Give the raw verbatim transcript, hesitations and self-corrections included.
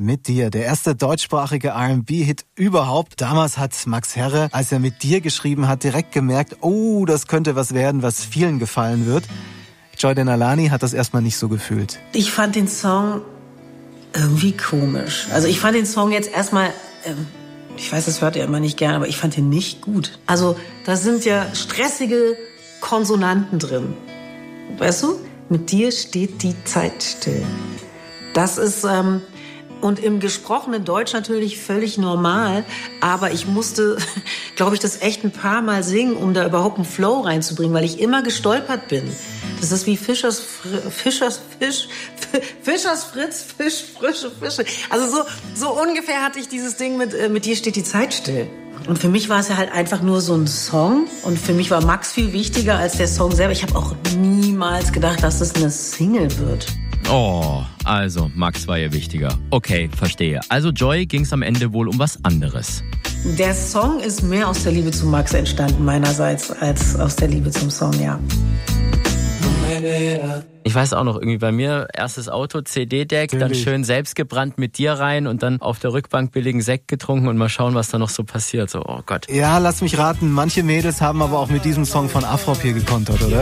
Mit dir, der erste deutschsprachige R and B-Hit überhaupt. Damals hat Max Herre, als er Mit dir geschrieben hat, direkt gemerkt, oh, das könnte was werden, was vielen gefallen wird. Joy Denalani hat das erstmal nicht so gefühlt. Ich fand den Song irgendwie komisch. Also ich fand den Song jetzt erstmal, ähm, ich weiß, das hört ihr immer nicht gern, aber ich fand den nicht gut. Also da sind ja stressige Konsonanten drin. Weißt du? Mit dir steht die Zeit still. Das ist, ähm, und im gesprochenen Deutsch natürlich völlig normal, aber ich musste, glaube ich, das echt ein paar Mal singen, um da überhaupt einen Flow reinzubringen, weil ich immer gestolpert bin. Das ist wie Fischers, Fr- Fischers, Fisch, F- Fischers Fritz, Fisch, frische Fische. Also so, so ungefähr hatte ich dieses Ding mit, äh, mit dir steht die Zeit still. Und für mich war es ja halt einfach nur so ein Song. Und für mich war Max viel wichtiger als der Song selber. Ich habe auch niemals gedacht, dass das eine Single wird. Oh, also Max war ja wichtiger. Okay, verstehe. Also Joy ging's am Ende wohl um was anderes. Der Song ist mehr aus der Liebe zu Max entstanden meinerseits als aus der Liebe zum Song, ja. Ich weiß auch noch, irgendwie bei mir, erstes Auto, C D-Deck, dann schön selbst gebrannt mit dir rein und dann auf der Rückbank billigen Sekt getrunken und mal schauen, was da noch so passiert. So, oh Gott. Ja, lass mich raten, manche Mädels haben aber auch mit diesem Song von Afrop hier gekontert, oder?